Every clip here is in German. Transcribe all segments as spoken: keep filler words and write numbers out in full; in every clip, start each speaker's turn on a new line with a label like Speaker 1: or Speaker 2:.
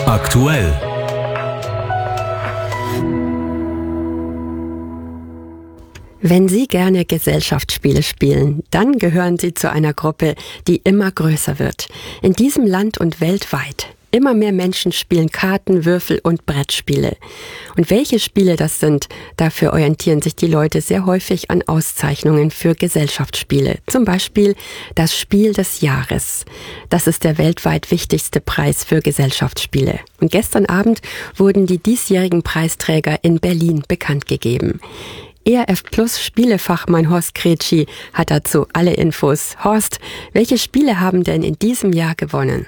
Speaker 1: Aktuell.
Speaker 2: Wenn Sie gerne Gesellschaftsspiele spielen, dann gehören Sie zu einer Gruppe, die immer größer wird. In diesem Land und weltweit. Immer mehr Menschen spielen Karten, Würfel und Brettspiele. Und welche Spiele das sind, dafür orientieren sich die Leute sehr häufig an Auszeichnungen für Gesellschaftsspiele. Zum Beispiel das Spiel des Jahres. Das ist der weltweit wichtigste Preis für Gesellschaftsspiele. Und gestern Abend wurden die diesjährigen Preisträger in Berlin bekannt gegeben. E R F Plus Spielefachmann Horst Kretschi hat dazu alle Infos. Horst, welche Spiele haben denn in diesem Jahr gewonnen?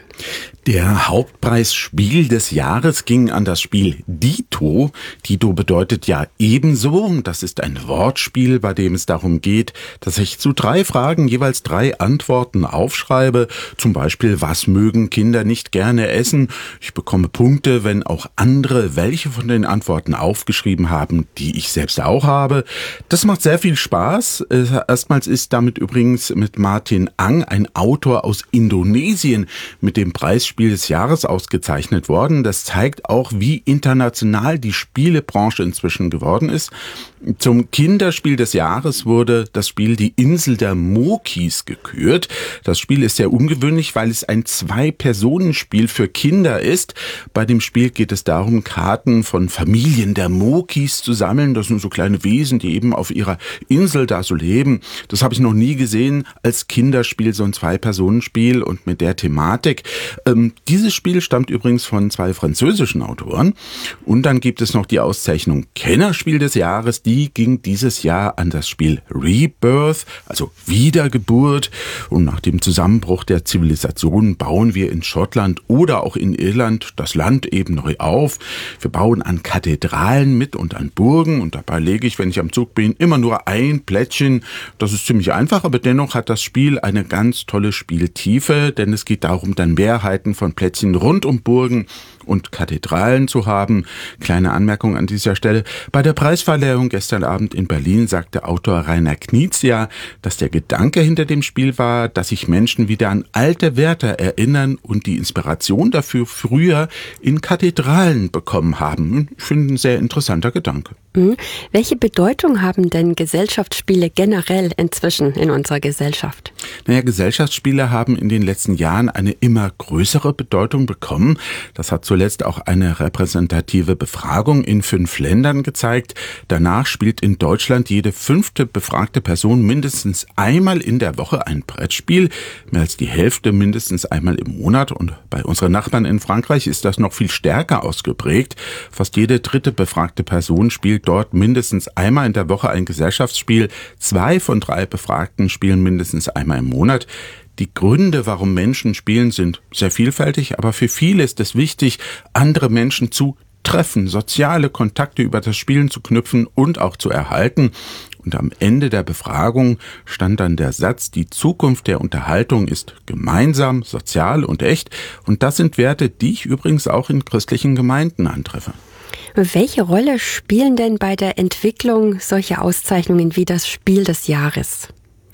Speaker 3: Der Hauptpreis Spiel des Jahres ging an das Spiel Dito. Dito bedeutet ja ebenso. Das ist ein Wortspiel, bei dem es darum geht, dass ich zu drei Fragen jeweils drei Antworten aufschreibe. Zum Beispiel, was mögen Kinder nicht gerne essen? Ich bekomme Punkte, wenn auch andere welche von den Antworten aufgeschrieben haben, die ich selbst auch habe. Das macht sehr viel Spaß. Erstmals ist damit übrigens mit Martin Ang, ein Autor aus Indonesien, mit dem Preisspiel des Jahres ausgezeichnet worden. Das zeigt auch, wie international die Spielebranche inzwischen geworden ist. Zum Kinderspiel des Jahres wurde das Spiel Die Insel der Mokis gekürt. Das Spiel ist sehr ungewöhnlich, weil es ein Zwei-Personen-Spiel für Kinder ist. Bei dem Spiel geht es darum, Karten von Familien der Mokis zu sammeln. Das sind so kleine Wesen, die eben auf ihrer Insel da so leben. Das habe ich noch nie gesehen als Kinderspiel, so ein Zwei-Personen-Spiel und mit der Thematik. Ähm, dieses Spiel stammt übrigens von zwei französischen Autoren. Und dann gibt es noch die Auszeichnung Kennerspiel des Jahres. Die ging dieses Jahr an das Spiel Rebirth, also Wiedergeburt. Und nach dem Zusammenbruch der Zivilisation bauen wir in Schottland oder auch in Irland das Land eben neu auf. Wir bauen an Kathedralen mit und an Burgen. Und dabei lege ich, wenn ich am Zug bin, immer nur ein Plättchen. Das ist ziemlich einfach, aber dennoch hat das Spiel eine ganz tolle Spieltiefe, denn es geht darum, dann Mehrheiten von Plättchen rund um Burgen und Kathedralen zu haben. Kleine Anmerkung an dieser Stelle. Bei der Preisverleihung gestern Abend in Berlin sagte Autor Rainer Knizia, dass der Gedanke hinter dem Spiel war, dass sich Menschen wieder an alte Werte erinnern und die Inspiration dafür früher in Kathedralen bekommen haben. Ich finde, ein sehr interessanter Gedanke.
Speaker 2: Mhm. Welche Bedeutung haben denn Gesellschaftsspiele generell inzwischen in unserer Gesellschaft?
Speaker 3: Naja, Gesellschaftsspiele haben in den letzten Jahren eine immer größere Bedeutung bekommen. Das hat zuletzt auch eine repräsentative Befragung in fünf Ländern gezeigt. Danach spielt in Deutschland jede fünfte befragte Person mindestens einmal in der Woche ein Brettspiel. Mehr als die Hälfte mindestens einmal im Monat. Und bei unseren Nachbarn in Frankreich ist das noch viel stärker ausgeprägt. Fast jede dritte befragte Person spielt dort mindestens einmal in der Woche ein Gesellschaftsspiel. Zwei von drei Befragten spielen mindestens einmal im Monat. Die Gründe, warum Menschen spielen, sind sehr vielfältig, aber für viele ist es wichtig, andere Menschen zu treffen, soziale Kontakte über das Spielen zu knüpfen und auch zu erhalten. Und am Ende der Befragung stand dann der Satz, die Zukunft der Unterhaltung ist gemeinsam, sozial und echt. Und das sind Werte, die ich übrigens auch in christlichen Gemeinden antreffe.
Speaker 2: Welche Rolle spielen denn bei der Entwicklung solche Auszeichnungen wie das Spiel des Jahres?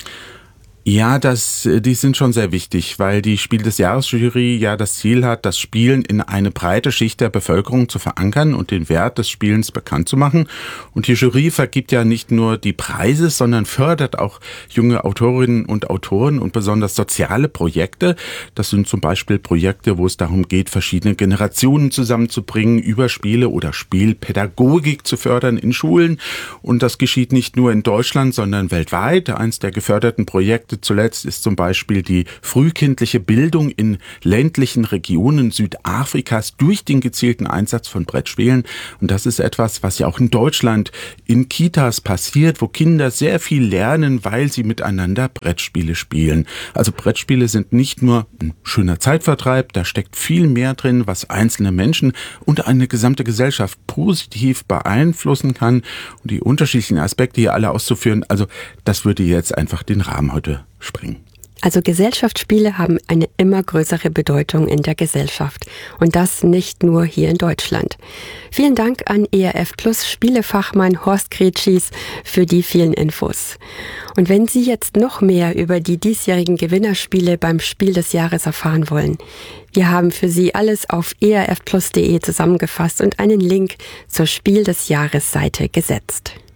Speaker 3: Ja, das, die sind schon sehr wichtig, weil die Spiel des Jahres-Jury ja das Ziel hat, das Spielen in eine breite Schicht der Bevölkerung zu verankern und den Wert des Spielens bekannt zu machen. Und die Jury vergibt ja nicht nur die Preise, sondern fördert auch junge Autorinnen und Autoren und besonders soziale Projekte. Das sind zum Beispiel Projekte, wo es darum geht, verschiedene Generationen zusammenzubringen, über Spiele oder Spielpädagogik zu fördern in Schulen. Und das geschieht nicht nur in Deutschland, sondern weltweit. Eins der geförderten Projekte zuletzt ist zum Beispiel die frühkindliche Bildung in ländlichen Regionen Südafrikas durch den gezielten Einsatz von Brettspielen. Und das ist etwas, was ja auch in Deutschland in Kitas passiert, wo Kinder sehr viel lernen, weil sie miteinander Brettspiele spielen. Also Brettspiele sind nicht nur ein schöner Zeitvertreib, da steckt viel mehr drin, was einzelne Menschen und eine gesamte Gesellschaft positiv beeinflussen kann. Und die unterschiedlichen Aspekte hier alle auszuführen, also das würde jetzt einfach den Rahmen heute springen.
Speaker 2: Also Gesellschaftsspiele haben eine immer größere Bedeutung in der Gesellschaft. Und das nicht nur hier in Deutschland. Vielen Dank an E R F Plus Spielefachmann Horst Kretschis für die vielen Infos. Und wenn Sie jetzt noch mehr über die diesjährigen Gewinnerspiele beim Spiel des Jahres erfahren wollen, wir haben für Sie alles auf e r f plus punkt de zusammengefasst und einen Link zur Spiel des Jahres Seite gesetzt.